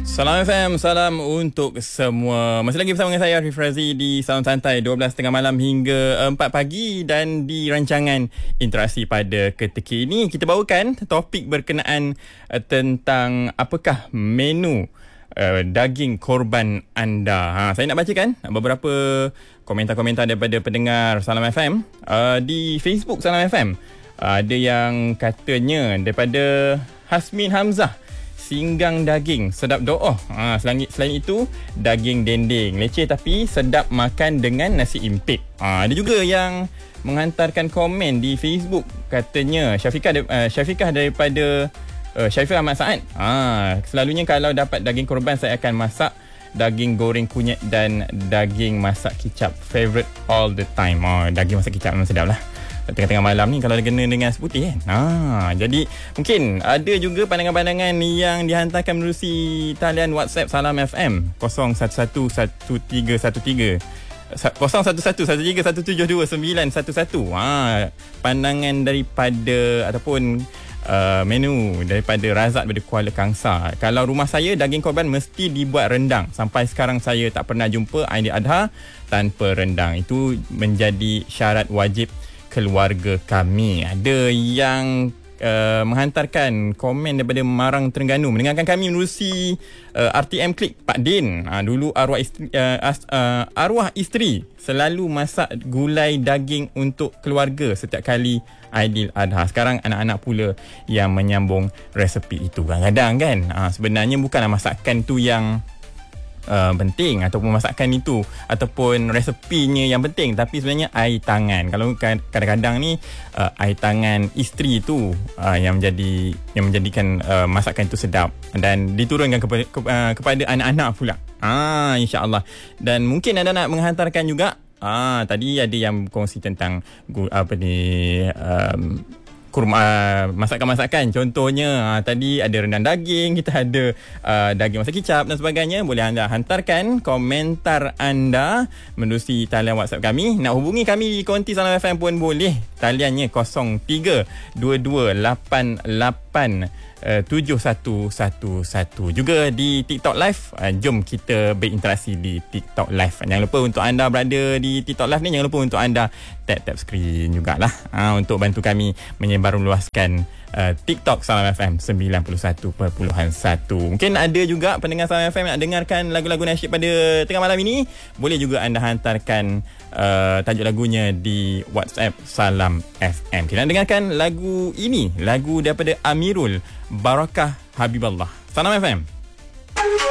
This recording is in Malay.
Salam FM, salam untuk semua. Masih lagi bersama dengan saya Arif Razi di Salam Santai 12.30 malam hingga 4 pagi. Dan di rancangan interaksi pada ketika ini kita bawakan topik berkenaan tentang apakah menu daging korban anda. Saya nak bacakan beberapa komentar-komentar daripada pendengar Salam FM di Facebook Salam FM. Ada yang katanya daripada Hasmin Hamzah, singgang daging sedap doa. Selain itu daging dendeng leceh tapi sedap makan dengan nasi impit. Ada juga yang menghantarkan komen di Facebook, katanya Syafiqah daripada Syaifah Ahmad Saad. Selalunya kalau dapat daging korban saya akan masak daging goreng kunyit dan daging masak kicap. Favorite all the time. Daging masak kicap memang sedap lah tengah-tengah malam ni kalau kena dengan nasi putih kan. Jadi mungkin ada juga pandangan-pandangan yang dihantarkan melalui talian WhatsApp Salam FM 01111313 011113172911. Pandangan daripada ataupun menu daripada Razak daripada Kuala Kangsar. Kalau rumah saya daging korban mesti dibuat rendang. Sampai sekarang saya tak pernah jumpa Aidil Adha tanpa rendang. Itu menjadi syarat wajib keluarga kami. Ada yang menghantarkan komen daripada Marang Terengganu, mendengarkan kami menerusi RTM Klik Pak Din. Dulu arwah isteri selalu masak gulai daging untuk keluarga setiap kali Aidil Adha. Sekarang anak-anak pula yang menyambung resepi itu. Kadang-kadang kan sebenarnya bukanlah masakan tu yang penting, ataupun masakan itu ataupun resepinya yang penting, tapi sebenarnya air tangan. Kalau kadang-kadang ni air tangan isteri tu yang menjadikan masakan itu sedap dan diturunkan kepada anak-anak pula. InsyaAllah. Dan mungkin anda nak menghantarkan juga tadi ada yang berkongsi tentang kurma, masakan-masakan. Contohnya tadi ada rendang daging, kita ada daging masak kicap dan sebagainya. Boleh anda hantarkan komentar anda menerusi talian WhatsApp kami. Nak hubungi kami di konti Salam FM pun boleh. Taliannya 0322887111. Juga di TikTok Live. Jom kita berinteraksi di TikTok Live. Jangan lupa untuk anda berada di TikTok Live ni, jangan lupa untuk anda tap screen jugalah untuk bantu kami menyebar meluaskan TikTok Salam FM 91.1. Mungkin ada juga pendengar Salam FM nak dengarkan lagu-lagu nasyid pada tengah malam ini. Boleh juga anda hantarkan tajuk lagunya di WhatsApp Salam FM. Kita nak dengarkan lagu ini, lagu daripada Amirul, Barakah Habiballah. Salam FM.